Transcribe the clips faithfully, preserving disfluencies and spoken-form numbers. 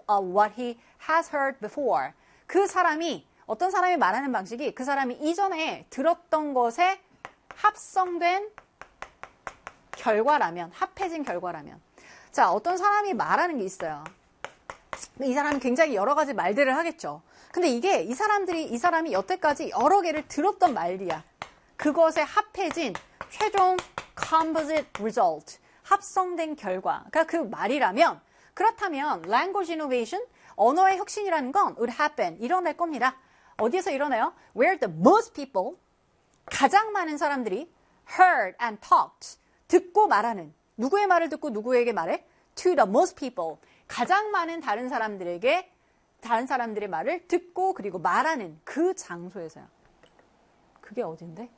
of what he has heard before. 그 사람이, 어떤 사람이 말하는 방식이 그 사람이 이전에 들었던 것에 합성된 결과라면, 합해진 결과라면. 자, 어떤 사람이 말하는 게 있어요. 이 사람이 굉장히 여러 가지 말들을 하겠죠. 근데 이게 이 사람들이, 이 사람이 여태까지 여러 개를 들었던 말이야. 그것에 합해진 최종 composite result, 합성된 결과. 그러니까 그 말이라면, 그렇다면 language innovation, 언어의 혁신이라는 건 would happen, 일어날 겁니다. 어디에서 일어나요? Where the most people, 가장 많은 사람들이 heard and talked, 듣고 말하는, 누구의 말을 듣고 누구에게 말해? To the most people, 가장 많은 다른 사람들에게 다른 사람들의 말을 듣고 그리고 말하는 그 장소에서요. 그게 어딘데?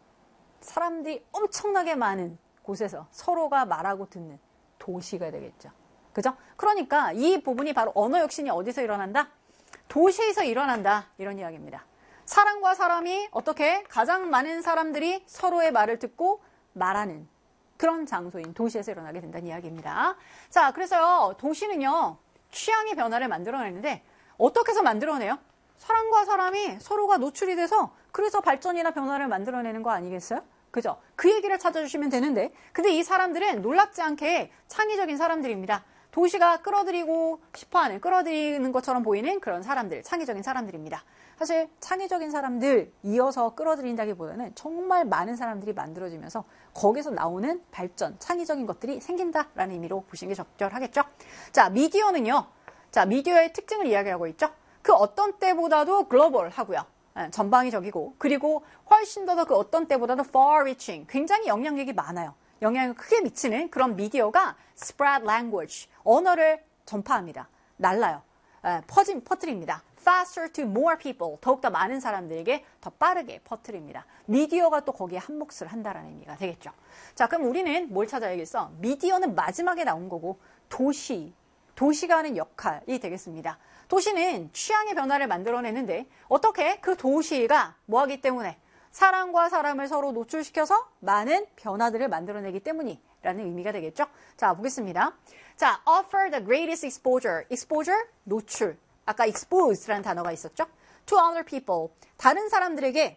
사람들이 엄청나게 많은 곳에서 서로가 말하고 듣는 도시가 되겠죠. 그죠? 그러니까 이 부분이 바로 언어 혁신이 어디서 일어난다? 도시에서 일어난다. 이런 이야기입니다. 사람과 사람이 어떻게 가장 많은 사람들이 서로의 말을 듣고 말하는 그런 장소인 도시에서 일어나게 된다는 이야기입니다. 자, 그래서요, 도시는요, 취향의 변화를 만들어내는데 어떻게 해서 만들어내요? 사람과 사람이 서로가 노출이 돼서 그래서 발전이나 변화를 만들어내는 거 아니겠어요? 그죠? 그 얘기를 찾아주시면 되는데, 근데 이 사람들은 놀랍지 않게 창의적인 사람들입니다. 도시가 끌어들이고 싶어하는, 끌어들이는 것처럼 보이는 그런 사람들, 창의적인 사람들입니다. 사실 창의적인 사람들 이어서 끌어들인다기보다는 정말 많은 사람들이 만들어지면서 거기서 나오는 발전, 창의적인 것들이 생긴다라는 의미로 보시는 게 적절하겠죠? 자, 미디어는요. 자, 미디어의 특징을 이야기하고 있죠? 그 어떤 때보다도 글로벌하고요. 전방위적이고, 그리고 훨씬 더 그 어떤 때보다도 far-reaching, 굉장히 영향력이 많아요. 영향을 크게 미치는 그런 미디어가 spread language, 언어를 전파합니다. 날라요. 퍼진, 퍼뜨립니다. faster to more people, 더욱더 많은 사람들에게 더 빠르게 퍼뜨립니다. 미디어가 또 거기에 한몫을 한다라는 의미가 되겠죠. 자, 그럼 우리는 뭘 찾아야겠어? 미디어는 마지막에 나온 거고, 도시, 도시가 하는 역할이 되겠습니다. 도시는 취향의 변화를 만들어내는데 어떻게 그 도시가 뭐하기 때문에 사람과 사람을 서로 노출시켜서 많은 변화들을 만들어내기 때문이라는 의미가 되겠죠. 자, 보겠습니다. 자, offer the greatest exposure. exposure, 노출. 아까 expose라는 단어가 있었죠. to other people. 다른 사람들에게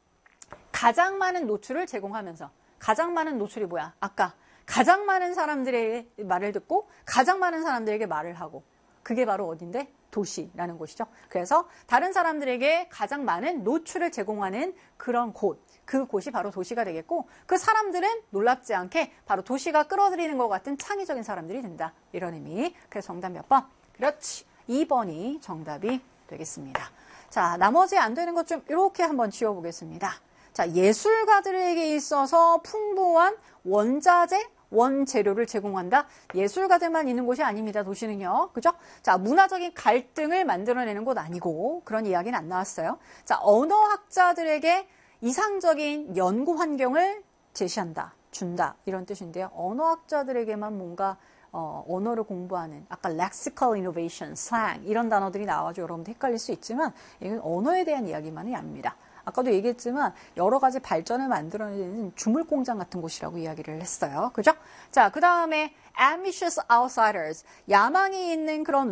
가장 많은 노출을 제공하면서. 가장 많은 노출이 뭐야? 아까 가장 많은 사람들의 말을 듣고 가장 많은 사람들에게 말을 하고. 그게 바로 어딘데? 도시라는 곳이죠. 그래서 다른 사람들에게 가장 많은 노출을 제공하는 그런 곳, 그 곳이 바로 도시가 되겠고, 그 사람들은 놀랍지 않게 바로 도시가 끌어들이는 것 같은 창의적인 사람들이 된다. 이런 의미. 그래서 정답 몇 번? 그렇지. 이 번이 정답이 되겠습니다. 자, 나머지 안 되는 것 좀 이렇게 한번 지워보겠습니다. 자, 예술가들에게 있어서 풍부한 원자재, 원재료를 제공한다. 예술가들만 있는 곳이 아닙니다. 도시는요. 그죠? 자, 문화적인 갈등을 만들어내는 곳 아니고 그런 이야기는 안 나왔어요. 자, 언어학자들에게 이상적인 연구 환경을 제시한다. 준다. 이런 뜻인데요. 언어학자들에게만 뭔가 어, 언어를 공부하는 아까 lexical innovation, slang 이런 단어들이 나와서 여러분들 헷갈릴 수 있지만 이건 언어에 대한 이야기만이 아닙니다. 아까도 얘기했지만 여러 가지 발전을 만들어내는 주물공장 같은 곳이라고 이야기를 했어요. 그죠? 자, 그 다음에 ambitious outsiders, 야망이 있는 그런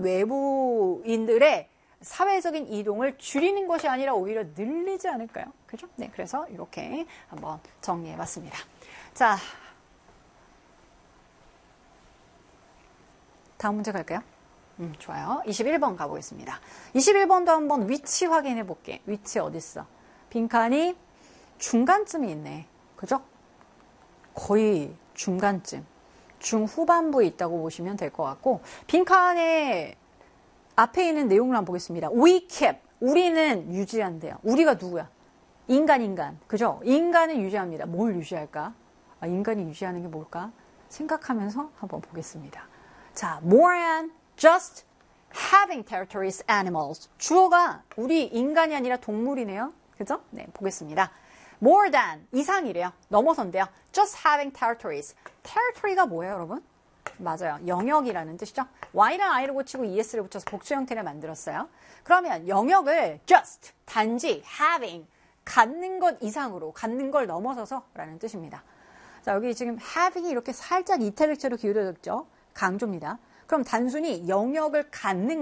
외부인들의 사회적인 이동을 줄이는 것이 아니라 오히려 늘리지 않을까요? 그죠? 네, 그래서 이렇게 한번 정리해봤습니다. 자, 다음 문제 갈까요? 음, 좋아요. 이십일 번 가보겠습니다. 이십일 번도 한번 위치 확인해 볼게. 위치 어딨어? 빈칸이 중간쯤이 있네. 그죠? 거의 중간쯤. 중후반부에 있다고 보시면 될 것 같고, 빈칸에 앞에 있는 내용을 한번 보겠습니다. We keep. 우리는 유지한대요. 우리가 누구야? 인간, 인간. 그죠? 인간은 유지합니다. 뭘 유지할까? 아, 인간이 유지하는 게 뭘까? 생각하면서 한번 보겠습니다. 자, more than just having territories animals. 주어가 우리 인간이 아니라 동물이네요. 그죠? 네, 보겠습니다. more than, 이상이래요. 넘어선대요. just having territories. territory가 뭐예요, 여러분? 맞아요. 영역이라는 뜻이죠. y랑 i를 고치고 es를 붙여서 복수 형태를 만들었어요. 그러면 영역을 just, 단지, having, 갖는 것 이상으로, 갖는 걸 넘어서서 라는 뜻입니다. 자, 여기 지금 having이 이렇게 살짝 이탈릭처로 기울어졌죠? 강조입니다. 그럼 단순히 영역을 갖는